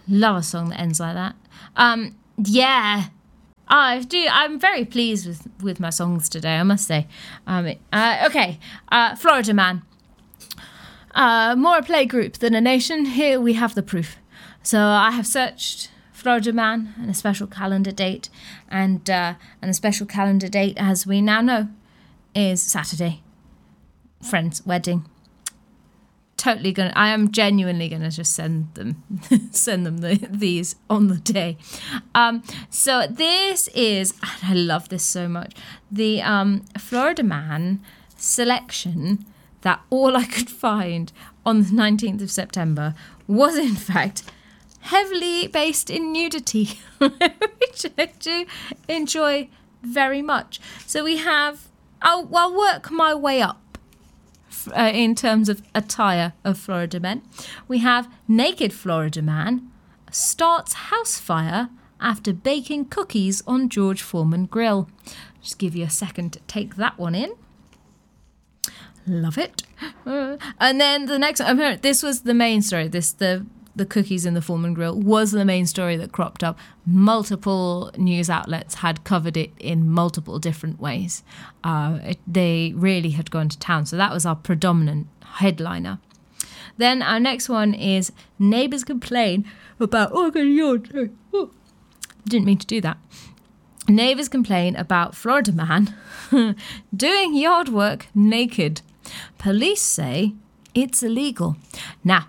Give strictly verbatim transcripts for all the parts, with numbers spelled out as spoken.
Love a song that ends like that. Um, yeah. I do. I'm very pleased with, with my songs today, I must say. Um, uh, okay, uh, Florida Man. Uh, more a play group than a nation. Here we have the proof. So I have searched Florida Man and a special calendar date, and uh, and the special calendar date, as we now know, is Saturday. Friend's wedding. Totally gonna. I am genuinely gonna just send them, send them the, these on the day. Um, so this is. I love this so much. The um, Florida Man selection that all I could find on the nineteenth of September was in fact heavily based in nudity, which I do enjoy very much. So we have. I'll, I'll work my way up. Uh, in terms of attire of Florida men. We have naked Florida man starts house fire after baking cookies on George Foreman grill. Just give you a second to take that one in. Love it. Uh, and then the next one, this was the main story. This the the cookies in the Foreman grill was the main story that cropped up. Multiple news outlets had covered it in multiple different ways. Uh, it, they really had gone to town. So that was our predominant headliner. Then our next one is neighbours complain about... Oh, I got a yawn. Oh, didn't mean to do that. Neighbours complain about Florida man doing yard work naked. Police say it's illegal. Now,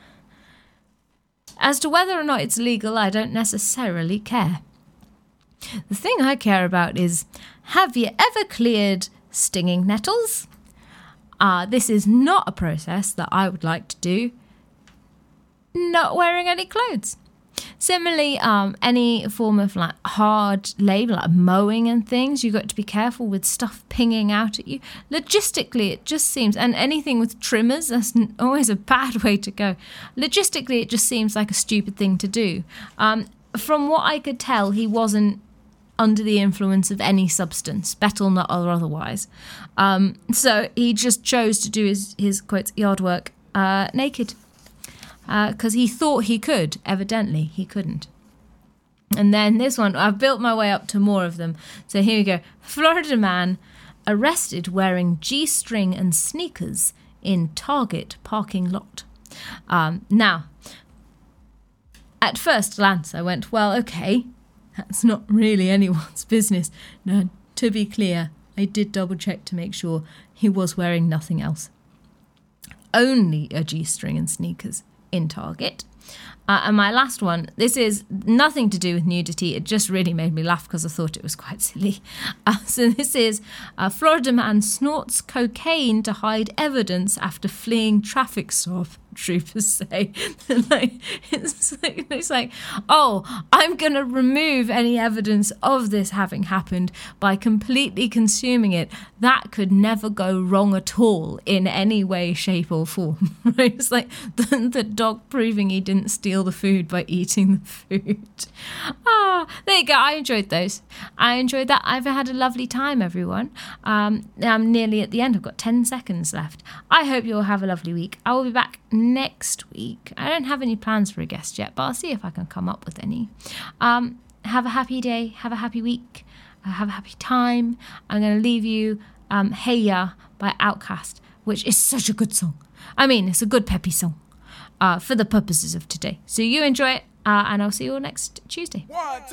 as to whether or not it's legal, I don't necessarily care. The thing I care about is, have you ever cleared stinging nettles? Uh, this is not a process that I would like to do. Not wearing any clothes. Similarly, um, any form of like hard labour, like mowing and things, you've got to be careful with stuff pinging out at you. Logistically, it just seems, and anything with trimmers, that's always a bad way to go. Logistically, it just seems like a stupid thing to do. Um, from what I could tell, he wasn't under the influence of any substance, betel nut or otherwise. Um, so he just chose to do his, his quotes, yard work uh, naked. Because uh, he thought he could. Evidently, he couldn't. And then this one, I've built my way up to more of them. So here we go. Florida man arrested wearing G-string and sneakers in Target parking lot. Um, now, at first glance, I went, well, okay, that's not really anyone's business. No, to be clear, I did double check to make sure he was wearing nothing else. Only a G-string and sneakers in Target. Uh, and my last one, this is nothing to do with nudity. It just really made me laugh because I thought it was quite silly. Uh, so this is a Florida man snorts cocaine to hide evidence after fleeing traffic stop, troopers say. like, it's, like, it's like, oh, I'm going to remove any evidence of this having happened by completely consuming it. That could never go wrong at all in any way, shape or form. Right? It's like the, the dog proving he didn't steal the food by eating the food. Ah, there you go. I enjoyed those. I enjoyed that. I've had a lovely time, everyone. Um, I'm nearly at the end. I've got ten seconds left. I hope you'll have a lovely week. I will be back next week. I don't have any plans for a guest yet, but I'll see if I can come up with any. Um, have a happy day. Have a happy week. Uh, have a happy time. I'm going to leave you um, Hey Ya by Outkast, which is such a good song. I mean, it's a good peppy song. Uh, for the purposes of today. So you enjoy it, uh, and I'll see you all next Tuesday. One,